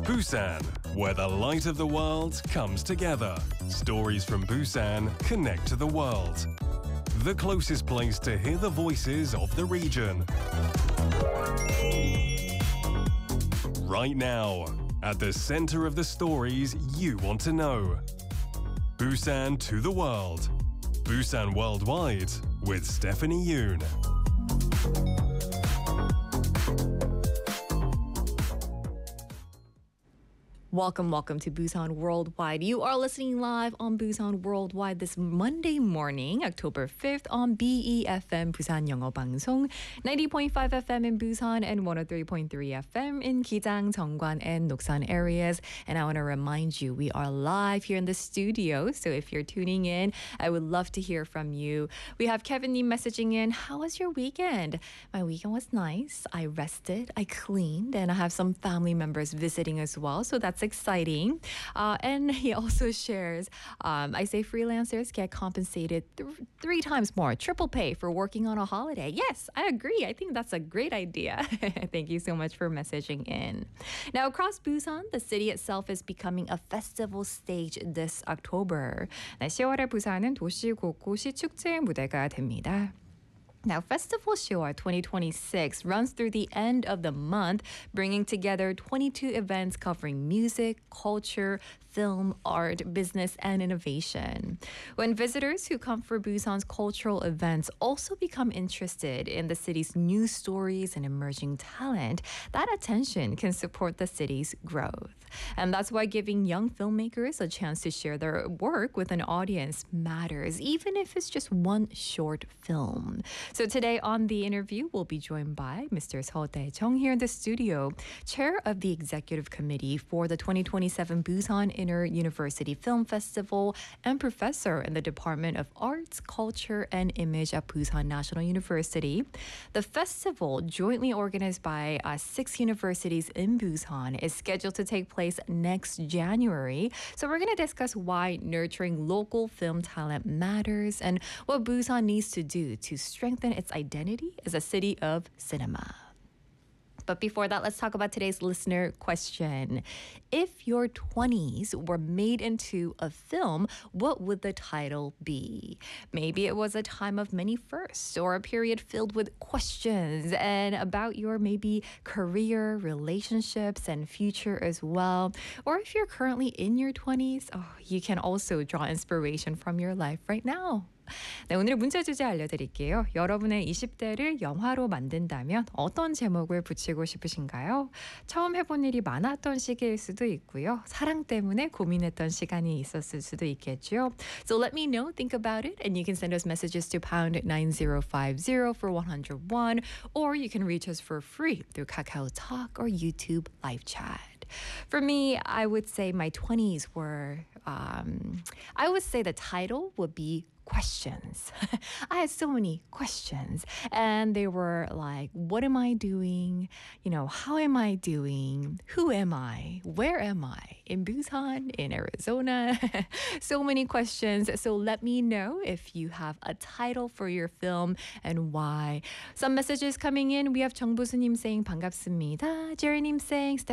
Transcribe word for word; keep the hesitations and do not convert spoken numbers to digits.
Busan, where the light of the world comes together. Stories from Busan connect to the world. The closest place to hear the voices of the region. Right now, at the center of the stories you want to know. Busan to the world. Busan Worldwide with Stephanie Yoon. Welcome, welcome to Busan Worldwide. You are listening live on Busan Worldwide this Monday morning, October fifth on B E F M Busan 영어 방송, ninety point five F M in Busan and one oh three point three F M in Gijang, Jeongwan, and Noksan areas. And I want to remind you, we are live here in the studio. So if you're tuning in, I would love to hear from you. We have Kevin Lee messaging in. How was your weekend? My weekend was nice. I rested, I cleaned, and I have some family members visiting as well. So that's exciting. Uh, and he also shares, um, I say freelancers get compensated th- three times more, triple pay for working on a holiday. Yes, I agree. I think that's a great idea. Thank you so much for messaging in. Now, across Busan, the city itself is becoming a festival stage this October. 시월에 부산은 도시 곳곳이 축제의 무대가 됩니다. Now, Festival Siwa twenty twenty-six runs through the end of the month, bringing together twenty-two events covering music, culture, film, art, business, and innovation. When visitors who come for Busan's cultural events also become interested in the city's news stories and emerging talent, that attention can support the city's growth. And that's why giving young filmmakers a chance to share their work with an audience matters, even if it's just one short film. So today on The Interview, we'll be joined by Mister Seo Tae-jung here in the studio, chair of the executive committee for the twenty twenty-seven Busan Inter-University Film Festival and professor in the Department of Arts, Culture, and Image at Busan National University. The festival, jointly organized by uh, six universities in Busan, is scheduled to take place next January. So we're going to discuss why nurturing local film talent matters and what Busan needs to do to strengthen its identity as a city of cinema. But before that, let's talk about today's listener question. If your twenties were made into a film, what would the title be? Maybe it was a time of many firsts or a period filled with questions and about your maybe career, relationships, and future as well. Or if you're currently in your twenties, oh, you can also draw inspiration from your life right now. 네, 오늘 문제 주제 알려드릴게요. 여러분의 이십 대를 영화로 만든다면 어떤 제목을 붙이고 싶으신가요? 처음 해본 일이 많았던 시기일 수도 있고요. 사랑 때문에 고민했던 시간이 있었을 수도 있겠죠. So let me know, think about it, and you can send us messages to pound nine zero five zero for one oh one, or you can reach us for free through Kakao Talk or YouTube live chat. For me, I would say my twenties were, um, I would say the title would be questions. I had so many questions, and they were like, what am I doing? You know, how am I doing? Who am I? Where am I? In Busan? In Arizona? So many questions. So let me know if you have a title for your film and why. Some messages coming in. We have 정부수님 saying 반갑습니다. Jerry님 saying